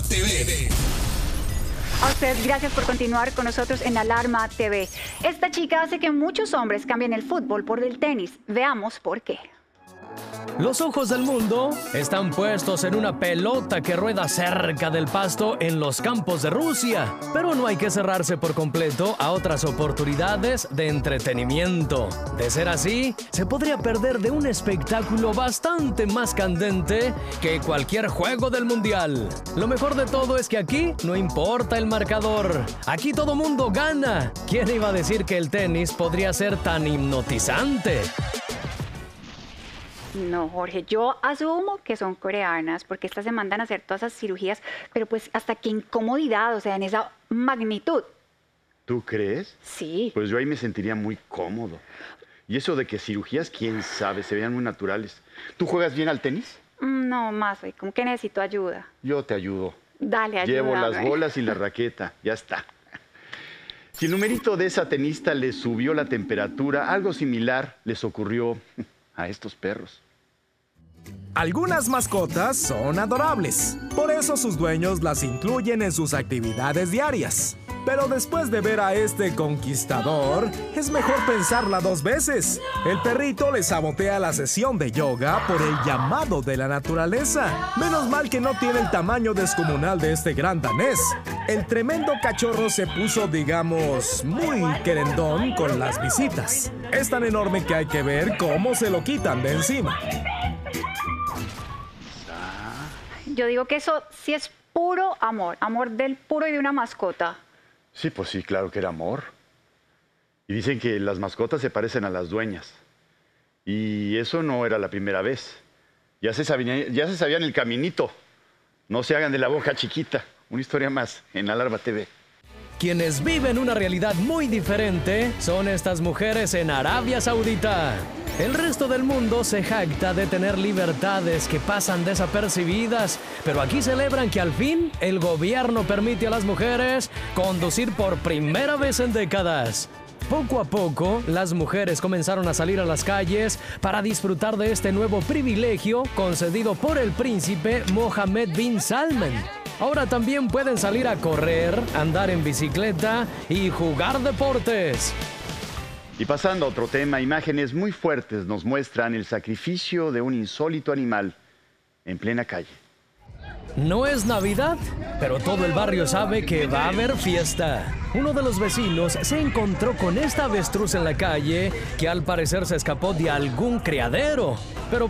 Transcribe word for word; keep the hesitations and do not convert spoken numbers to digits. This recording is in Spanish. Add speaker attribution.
Speaker 1: T V.
Speaker 2: A usted, gracias por continuar con nosotros en Alarma T V. Esta chica hace que muchos hombres cambien el fútbol por el tenis. Veamos por qué.
Speaker 3: Los ojos del mundo están puestos en una pelota que rueda cerca del pasto en los campos de Rusia. Pero no hay que cerrarse por completo a otras oportunidades de entretenimiento. De ser así, se podría perder de un espectáculo bastante más candente que cualquier juego del mundial. Lo mejor de todo es que aquí no importa el marcador. Aquí todo mundo gana. ¿Quién iba a decir que el tenis podría ser tan hipnotizante?
Speaker 2: No, Jorge, yo asumo que son coreanas porque estas se mandan a hacer todas esas cirugías, pero pues hasta qué incomodidad, o sea, en esa magnitud.
Speaker 4: ¿Tú crees?
Speaker 2: Sí.
Speaker 4: Pues yo ahí me sentiría muy cómodo. Y eso de que cirugías, quién sabe, se veían muy naturales. ¿Tú juegas bien al tenis?
Speaker 2: No, más, güey, como que necesito ayuda.
Speaker 4: Yo te ayudo.
Speaker 2: Dale, ayuda.
Speaker 4: Llevo las bolas y la raqueta, ya está. Si el numerito de esa tenista les subió la temperatura, algo similar les ocurrió a estos perros.
Speaker 5: Algunas mascotas son adorables, por eso sus dueños las incluyen en sus actividades diarias. Pero después de ver a este conquistador, es mejor pensarla dos veces. El perrito le sabotea la sesión de yoga por el llamado de la naturaleza. Menos mal que no tiene el tamaño descomunal de este gran danés. El tremendo cachorro se puso, digamos, muy querendón con las visitas. Es tan enorme que hay que ver cómo se lo quitan de encima.
Speaker 2: Yo digo que eso sí es puro amor, amor del puro y de una mascota.
Speaker 4: Sí, pues sí, claro que era amor. Y dicen que las mascotas se parecen a las dueñas. Y eso no era la primera vez. Ya se sabían, ya se sabían el caminito. No se hagan de la boca chiquita. Una historia más en Alarma T V.
Speaker 3: Quienes viven una realidad muy diferente son estas mujeres en Arabia Saudita. El resto del mundo se jacta de tener libertades que pasan desapercibidas, pero aquí celebran que al fin el gobierno permite a las mujeres conducir por primera vez en décadas. Poco a poco, las mujeres comenzaron a salir a las calles para disfrutar de este nuevo privilegio concedido por el príncipe Mohammed bin Salman. Ahora también pueden salir a correr, andar en bicicleta y jugar deportes.
Speaker 4: Y pasando a otro tema, imágenes muy fuertes nos muestran el sacrificio de un insólito animal en plena calle.
Speaker 3: No es Navidad, pero todo el barrio sabe que va a haber fiesta. Uno de los vecinos se encontró con esta avestruz en la calle que al parecer se escapó de algún criadero. Pero